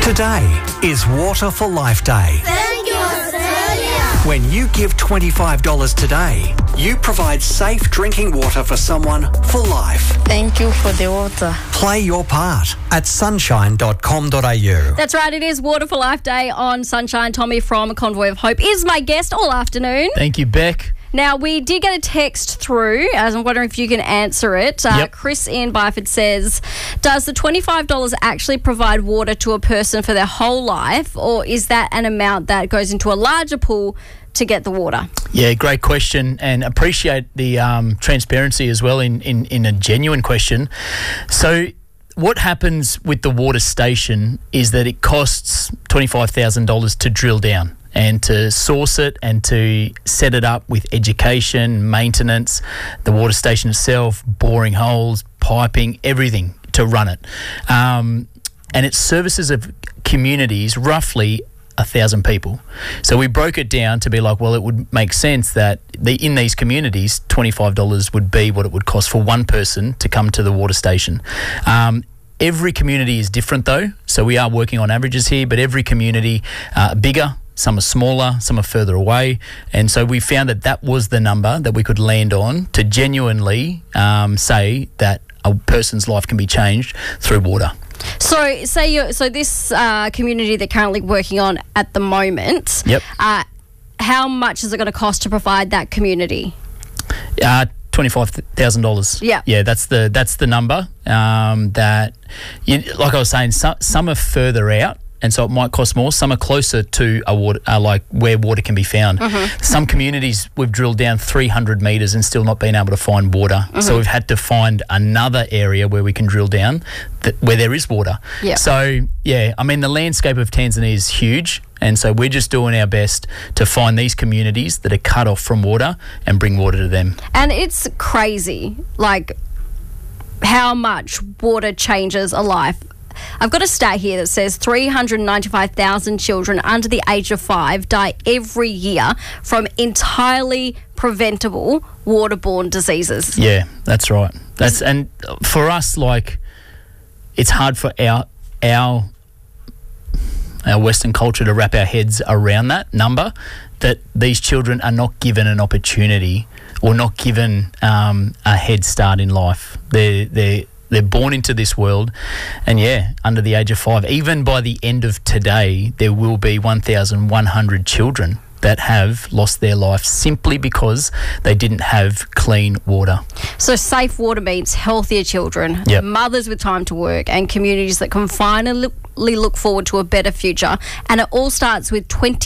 Today is Water for Life Day. Thank you, Australia. When you give $25 today, you provide safe drinking water for someone for life. Thank you for the water. Play your part at sunshine.com.au. That's right, it is Water for Life Day on Sunshine. Tommy from Convoy of Hope is my guest all afternoon. Thank you, Beck. Now, we did get a text through, as I'm wondering if you can answer it. Yep. Chris in Byford says, does the $25 actually provide water to a person for their whole life, or is that an amount that goes into a larger pool to get the water? Yeah, great question, and appreciate the transparency as well in a genuine question. So what happens with the water station is that it costs $25,000 to drill down and to source it and to set it up with education, maintenance, the water station itself, boring holes, piping, everything to run it. And it services of communities, roughly 1,000 people. So we broke it down to be like, well, it would make sense that in these communities, $25 would be what it would cost for one person to come to the water station. Every community is different though, so we are working on averages here, but every community bigger, some are smaller, some are further away, and so we found that was the number that we could land on to genuinely say that a person's life can be changed through water. So this community they're currently working on at the moment, Yep. How much is it going to cost to provide that community? $25,000. Yeah, that's the number. That, like I was saying, some are further out, and so it might cost more. Some are closer to a water, like where water can be found. Mm-hmm. Some communities we've drilled down 300 metres and still not been able to find water. Mm-hmm. So we've had to find another area where we can drill down where there is water. Yeah. So yeah, I mean the landscape of Tanzania is huge, and so we're just doing our best to find these communities that are cut off from water and bring water to them. And it's crazy, like how much water changes a life. I've got a stat here that says 395,000 children under the age of 5 die every year from entirely preventable waterborne diseases. Yeah, that's right. And for us, like, it's hard for our Western culture to wrap our heads around that number, that these children are not given an opportunity or not given a head start in life. They're born into this world, and under the age of 5, even by the end of today, there will be 1,100 children that have lost their life simply because they didn't have clean water. So safe water means healthier children, Yep. mothers with time to work, and communities that can finally look forward to a better future. And it all starts with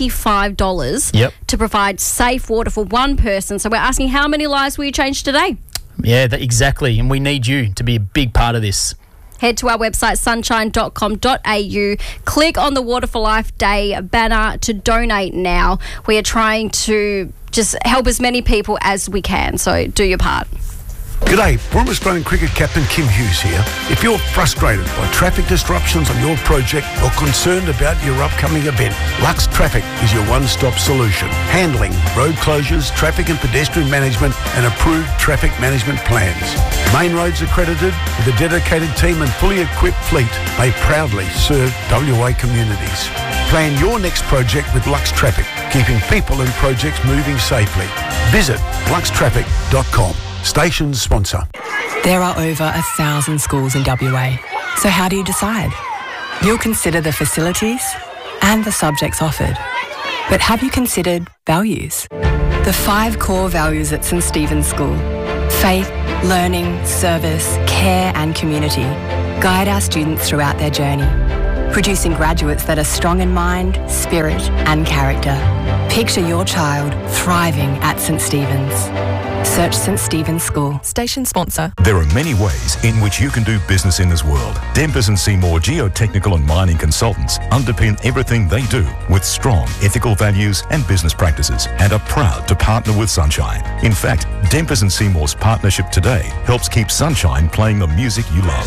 $25 Yep. to provide safe water for one person. So we're asking, how many lives will you change today? Yeah, exactly, and we need you to be a big part of this. Head to our website, sunshine.com.au. Click on the Water for Life Day banner to donate now. We are trying to just help as many people as we can, so do your part. G'day, former Australian cricket captain Kim Hughes here. If you're frustrated by traffic disruptions on your project or concerned about your upcoming event, Lux Traffic is your one-stop solution, handling road closures, traffic and pedestrian management and approved traffic management plans. Main roads accredited with a dedicated team and fully equipped fleet, they proudly serve WA communities. Plan your next project with Lux Traffic, keeping people and projects moving safely. Visit luxtraffic.com. Station sponsor. There are over 1,000 schools in WA, so how do you decide? You'll consider the facilities and the subjects offered. But have you considered values? The 5 core values at St Stephen's School: faith, learning, service, care and community guide our students throughout their journey, producing graduates that are strong in mind, spirit and character. Picture your child thriving at St Stephen's. Search St Stephen's School. Station sponsor. There are many ways in which you can do business in this world. Dempers and Seymour geotechnical and mining consultants underpin everything they do with strong ethical values and business practices, and are proud to partner with Sunshine. In fact, Dempers and Seymour's partnership today helps keep Sunshine playing the music you love.